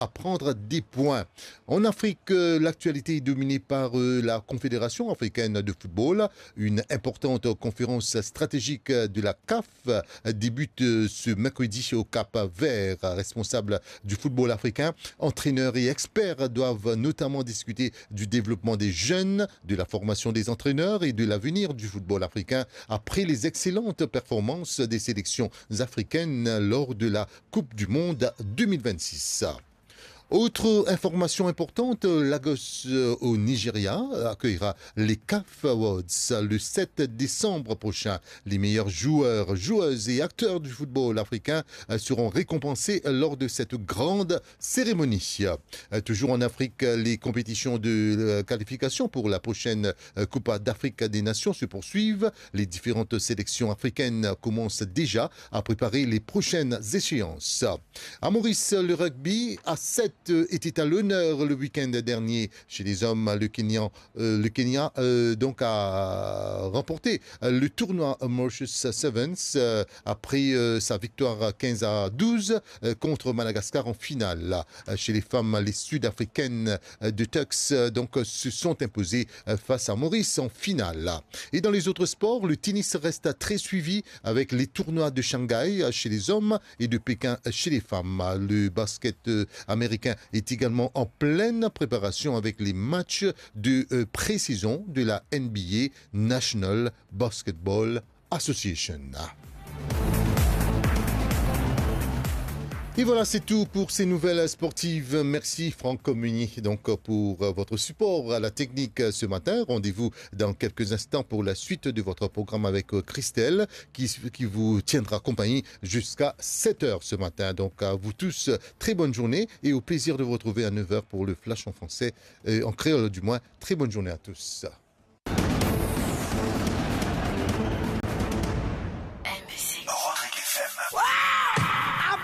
à prendre des points. En Afrique, l'actualité est dominée par la Confédération africaine de football. Une importante conférence stratégique de la CAF débute ce mercredi au Cap-Vert. Responsables du football africain, entraîneurs et experts doivent notamment discuter du développement des jeunes, de la formation des entraîneurs et de l'avenir du football africain après les excellentes performances des sélections africaines lors de la Coupe du Monde 2026. Autre information importante, Lagos au Nigeria accueillera les CAF Awards le 7 décembre prochain. Les meilleurs joueurs, joueuses et acteurs du football africain seront récompensés lors de cette grande cérémonie. Toujours en Afrique, les compétitions de qualification pour la prochaine Coupe d'Afrique des Nations se poursuivent. Les différentes sélections africaines commencent déjà à préparer les prochaines échéances. À Maurice, le rugby à 7 était à l'honneur le week-end dernier chez les hommes. Le Kenya donc a remporté le tournoi Mauritius Sevens après sa victoire 15-12 contre Madagascar en finale. Chez les femmes, les Sud-Africaines de Tux donc se sont imposées face à Maurice en finale. Et dans les autres sports, le tennis reste très suivi avec les tournois de Shanghai chez les hommes et de Pékin chez les femmes. Le basket américain est également en pleine préparation avec les matchs de pré-saison de la NBA, National Basketball Association. Et voilà, c'est tout pour ces nouvelles sportives. Merci Franck Communier donc pour votre support à la technique ce matin. Rendez-vous dans quelques instants pour la suite de votre programme avec Christelle qui vous tiendra compagnie jusqu'à 7 heures ce matin. Donc à vous tous, très bonne journée et au plaisir de vous retrouver à 9 heures pour le Flash en français, en créole du moins. Très bonne journée à tous.